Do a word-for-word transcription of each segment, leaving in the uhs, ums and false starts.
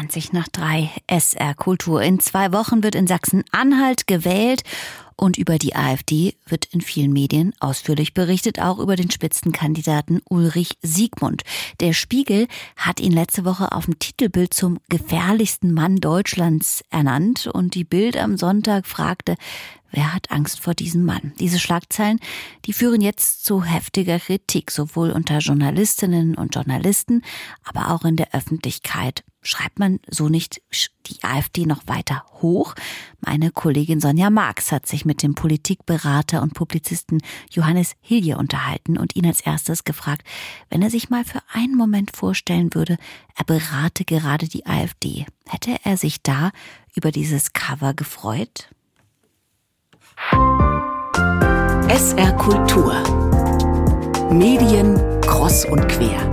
zwanzig nach drei, S R Kultur. In zwei Wochen wird in Sachsen-Anhalt gewählt und über die AfD wird in vielen Medien ausführlich berichtet, auch über den Spitzenkandidaten Ulrich Siegmund. Der Spiegel hat ihn letzte Woche auf dem Titelbild zum gefährlichsten Mann Deutschlands ernannt und die Bild am Sonntag fragte, wer hat Angst vor diesem Mann? Diese Schlagzeilen, die führen jetzt zu heftiger Kritik, sowohl unter Journalistinnen und Journalisten, aber auch in der Öffentlichkeit. Schreibt man so nicht die AfD noch weiter hoch? Meine Kollegin Sonja Marx hat sich mit dem Politikberater und Publizisten Johannes Hilje unterhalten und ihn als erstes gefragt, wenn er sich mal für einen Moment vorstellen würde, er berate gerade die AfD. Hätte er sich da über dieses Cover gefreut? S R Kultur. Medien kreuz und quer.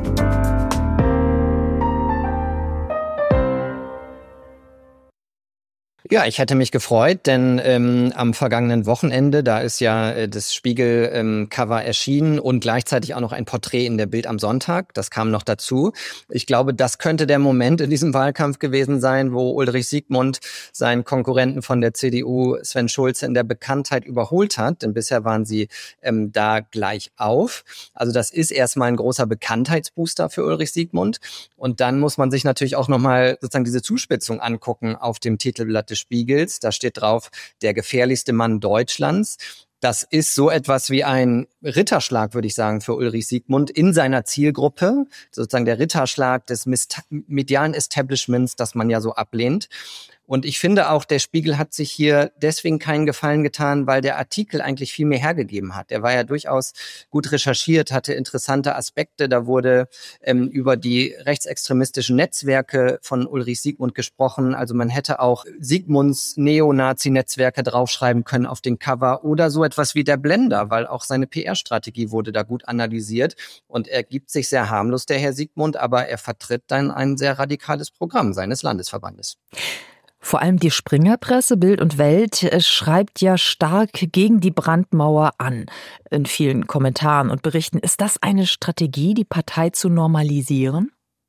Ja, ich hätte mich gefreut, denn ähm, am vergangenen Wochenende, da ist ja äh, das Spiegel-Cover ähm, erschienen und gleichzeitig auch noch ein Porträt in der Bild am Sonntag. Das kam noch dazu. Ich glaube, das könnte der Moment in diesem Wahlkampf gewesen sein, wo Ulrich Siegmund seinen Konkurrenten von der C D U, Sven Schulze, in der Bekanntheit überholt hat. Denn bisher waren sie ähm, da gleich auf. Also das ist erstmal ein großer Bekanntheitsbooster für Ulrich Siegmund. Und dann muss man sich natürlich auch nochmal sozusagen diese Zuspitzung angucken auf dem Titelblatt des Spiegels. Da steht drauf, der gefährlichste Mann Deutschlands. Das ist so etwas wie ein Ritterschlag, würde ich sagen, für Ulrich Siegmund in seiner Zielgruppe. Sozusagen der Ritterschlag des medialen Establishments, das man ja so ablehnt. Und ich finde auch, der Spiegel hat sich hier deswegen keinen Gefallen getan, weil der Artikel eigentlich viel mehr hergegeben hat. Er war ja durchaus gut recherchiert, hatte interessante Aspekte. Da wurde ähm, über die rechtsextremistischen Netzwerke von Ulrich Siegmund gesprochen. Also man hätte auch Siegmunds Neonazi-Netzwerke draufschreiben können auf den Cover oder so etwas wie der Blender, weil auch seine P R-Strategie wurde da gut analysiert. Und er gibt sich sehr harmlos, der Herr Siegmund, aber er vertritt dann ein sehr radikales Programm seines Landesverbandes. Vor allem die Springerpresse, Bild und Welt, schreibt ja stark gegen die Brandmauer an in vielen Kommentaren und Berichten. Ist das eine Strategie, die Partei zu normalisieren?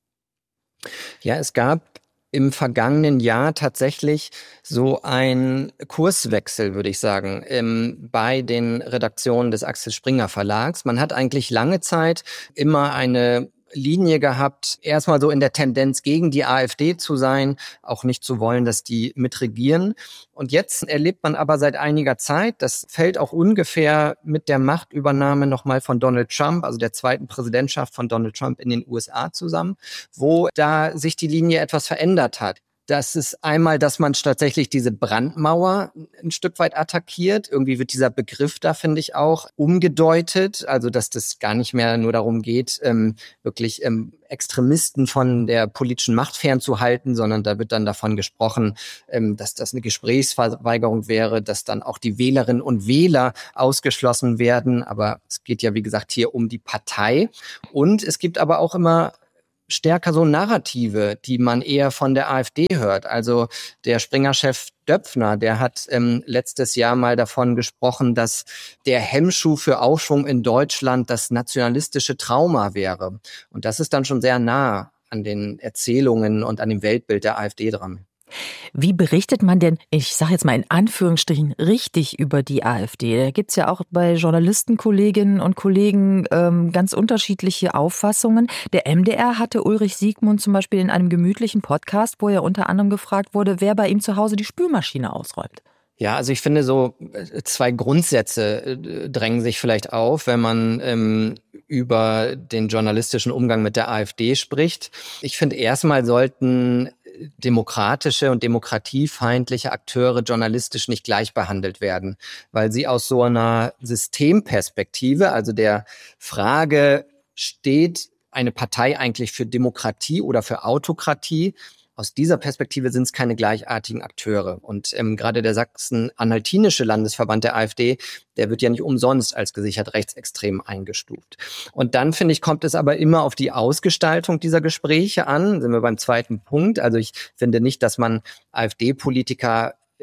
Ja, es gab im vergangenen Jahr tatsächlich so ein Kurswechsel, würde ich sagen, ähm, bei den Redaktionen des Axel Springer Verlags. Man hat eigentlich lange Zeit immer eine Linie gehabt, erstmal so in der Tendenz gegen die AfD zu sein, auch nicht zu wollen, dass die mitregieren. Und jetzt erlebt man aber seit einiger Zeit, das fällt auch ungefähr mit der Machtübernahme nochmal von Donald Trump, also der zweiten Präsidentschaft von Donald Trump in den U S A zusammen, wo da sich die Linie etwas verändert hat. Das ist einmal, dass man tatsächlich diese Brandmauer ein Stück weit attackiert. Irgendwie wird dieser Begriff da, finde ich, auch umgedeutet. Also, dass das gar nicht mehr nur darum geht, ähm, wirklich ähm, Extremisten von der politischen Macht fernzuhalten, sondern da wird dann davon gesprochen, ähm, dass das eine Gesprächsverweigerung wäre, dass dann auch die Wählerinnen und Wähler ausgeschlossen werden. Aber es geht ja, wie gesagt, hier um die Partei. Und es gibt aber auch immer stärker so Narrative, die man eher von der AfD hört. Also der Springer-Chef Döpfner, der hat ähm, letztes Jahr mal davon gesprochen, dass der Hemmschuh für Aufschwung in Deutschland das nationalistische Trauma wäre. Und das ist dann schon sehr nah an den Erzählungen und an dem Weltbild der AfD dran. Wie berichtet man denn, ich sage jetzt mal in Anführungsstrichen, richtig über die AfD? Da gibt's ja auch bei Journalistenkolleginnen und Kollegen ähm, ganz unterschiedliche Auffassungen. Der M D R hatte Ulrich Siegmund zum Beispiel in einem gemütlichen Podcast, wo er unter anderem gefragt wurde, wer bei ihm zu Hause die Spülmaschine ausräumt. Ja, also ich finde, so zwei Grundsätze drängen sich vielleicht auf, wenn man ähm, über den journalistischen Umgang mit der AfD spricht. Ich finde, erstmal sollten demokratische und demokratiefeindliche Akteure journalistisch nicht gleich behandelt werden, weil sie aus so einer Systemperspektive, also der Frage, steht eine Partei eigentlich für Demokratie oder für Autokratie? Aus dieser Perspektive sind es keine gleichartigen Akteure. Und ähm, gerade der sachsen-anhaltinische Landesverband der AfD, der wird ja nicht umsonst als gesichert rechtsextrem eingestuft. Und dann, finde ich, kommt es aber immer auf die Ausgestaltung dieser Gespräche an. Sind wir beim zweiten Punkt. Also ich finde nicht, dass man AfD-Politiker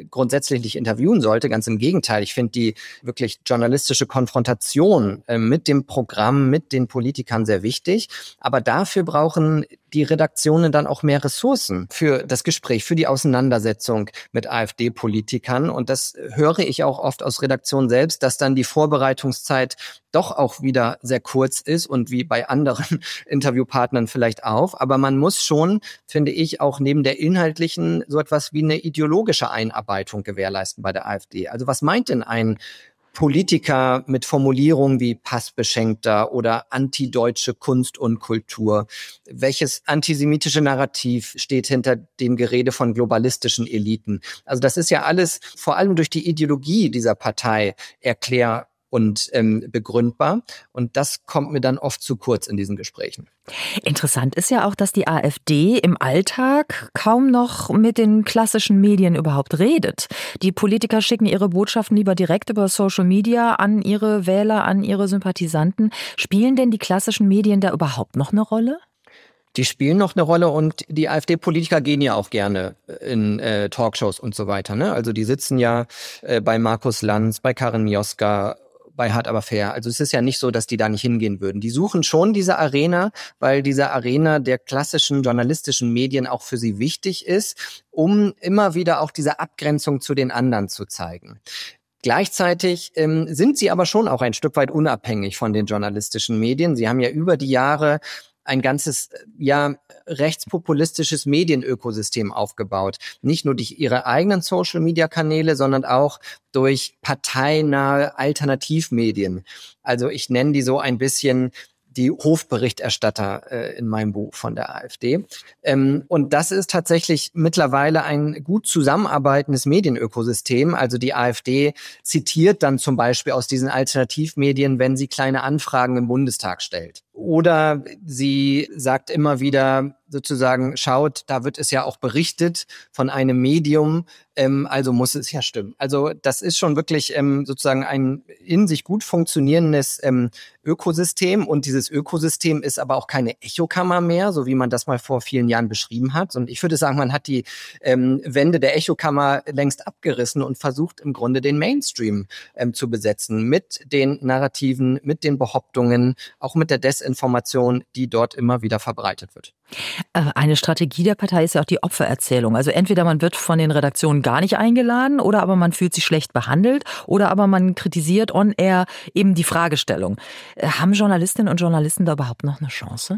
grundsätzlich nicht interviewen sollte. Ganz im Gegenteil. Ich finde die wirklich journalistische Konfrontation äh, mit dem Programm, mit den Politikern sehr wichtig. Aber dafür brauchen die Redaktionen dann auch mehr Ressourcen für das Gespräch, für die Auseinandersetzung mit AfD-Politikern. Und das höre ich auch oft aus Redaktionen selbst, dass dann die Vorbereitungszeit doch auch wieder sehr kurz ist und wie bei anderen Interviewpartnern vielleicht auch. Aber man muss schon, finde ich, auch neben der inhaltlichen so etwas wie eine ideologische Einarbeitung gewährleisten bei der AfD. Also was meint denn ein Politiker mit Formulierungen wie Passbeschenkter oder antideutsche Kunst und Kultur? Welches antisemitische Narrativ steht hinter dem Gerede von globalistischen Eliten? Also das ist ja alles vor allem durch die Ideologie dieser Partei erklär- und ähm, begründbar. Und das kommt mir dann oft zu kurz in diesen Gesprächen. Interessant ist ja auch, dass die AfD im Alltag kaum noch mit den klassischen Medien überhaupt redet. Die Politiker schicken ihre Botschaften lieber direkt über Social Media an ihre Wähler, an ihre Sympathisanten. Spielen denn die klassischen Medien da überhaupt noch eine Rolle? Die spielen noch eine Rolle und die AfD-Politiker gehen ja auch gerne in äh, Talkshows und so weiter. Ne? Also die sitzen ja äh, bei Markus Lanz, bei Karin Mioska, bei Hart aber fair. Also es ist ja nicht so, dass die da nicht hingehen würden. Die suchen schon diese Arena, weil diese Arena der klassischen journalistischen Medien auch für sie wichtig ist, um immer wieder auch diese Abgrenzung zu den anderen zu zeigen. Gleichzeitig ähm, sind sie aber schon auch ein Stück weit unabhängig von den journalistischen Medien. Sie haben ja über die Jahre ein ganzes, ja, rechtspopulistisches Medienökosystem aufgebaut. Nicht nur durch ihre eigenen Social-Media-Kanäle, sondern auch durch parteinahe Alternativmedien. Also ich nenne die so ein bisschen die Hofberichterstatter äh, in meinem Buch von der AfD. Ähm, und das ist tatsächlich mittlerweile ein gut zusammenarbeitendes Medienökosystem. Also die AfD zitiert dann zum Beispiel aus diesen Alternativmedien, wenn sie kleine Anfragen im Bundestag stellt. Oder sie sagt immer wieder sozusagen, schaut, da wird es ja auch berichtet von einem Medium, ähm, also muss es ja stimmen. Also das ist schon wirklich ähm, sozusagen ein in sich gut funktionierendes ähm, Ökosystem und dieses Ökosystem ist aber auch keine Echokammer mehr, so wie man das mal vor vielen Jahren beschrieben hat. Und ich würde sagen, man hat die ähm, Wände der Echokammer längst abgerissen und versucht im Grunde den Mainstream ähm, zu besetzen mit den Narrativen, mit den Behauptungen, auch mit der Desinformation, die dort immer wieder verbreitet wird. Eine Strategie der Partei ist ja auch die Opfererzählung. Also entweder man wird von den Redaktionen gar nicht eingeladen oder aber man fühlt sich schlecht behandelt oder aber man kritisiert on air eben die Fragestellung. Haben Journalistinnen und Journalisten da überhaupt noch eine Chance?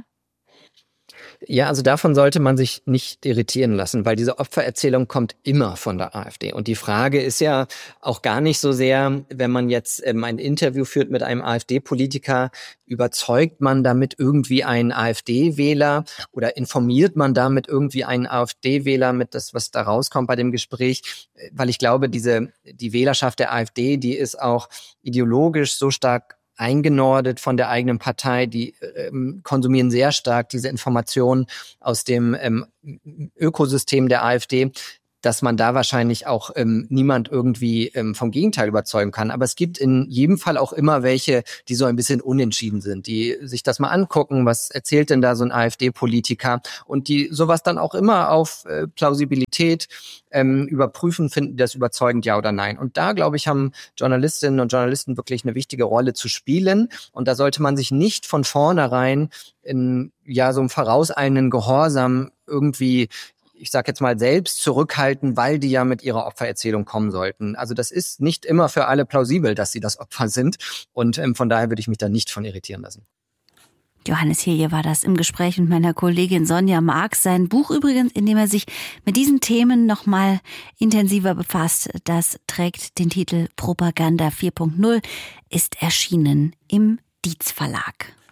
Ja, also davon sollte man sich nicht irritieren lassen, weil diese Opfererzählung kommt immer von der AfD. Und die Frage ist ja auch gar nicht so sehr, wenn man jetzt ähm, ein Interview führt mit einem AfD-Politiker, überzeugt man damit irgendwie einen AfD-Wähler oder informiert man damit irgendwie einen AfD-Wähler mit das, was da rauskommt bei dem Gespräch? Weil ich glaube, diese die Wählerschaft der AfD, die ist auch ideologisch so stark eingenordet von der eigenen Partei, die ähm, konsumieren sehr stark diese Informationen aus dem ähm, Ökosystem der AfD, dass man da wahrscheinlich auch ähm, niemand irgendwie ähm, vom Gegenteil überzeugen kann. Aber es gibt in jedem Fall auch immer welche, die so ein bisschen unentschieden sind, die sich das mal angucken, was erzählt denn da so ein AfD-Politiker und die sowas dann auch immer auf äh, Plausibilität ähm, überprüfen, finden das überzeugend, ja oder nein. Und da, glaube ich, haben Journalistinnen und Journalisten wirklich eine wichtige Rolle zu spielen. Und da sollte man sich nicht von vornherein in ja so einem vorauseilenden Gehorsam irgendwie, ich sag jetzt mal, selbst zurückhalten, weil die ja mit ihrer Opfererzählung kommen sollten. Also das ist nicht immer für alle plausibel, dass sie das Opfer sind. Und ähm, von daher würde ich mich da nicht von irritieren lassen. Johannes Hilje war das im Gespräch mit meiner Kollegin Sonja Marx. Sein Buch übrigens, in dem er sich mit diesen Themen noch mal intensiver befasst, das trägt den Titel Propaganda vier Punkt null, ist erschienen im Dietz Verlag.